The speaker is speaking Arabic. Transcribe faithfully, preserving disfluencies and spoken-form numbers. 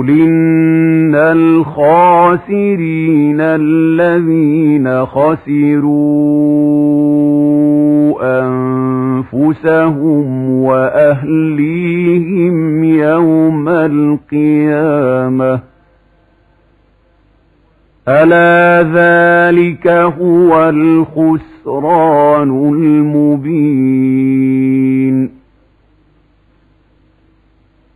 قل إن الخاسرين الذين خسروا أنفسهم وأهليهم يوم القيامة ألا ذلك هو الخسران المبين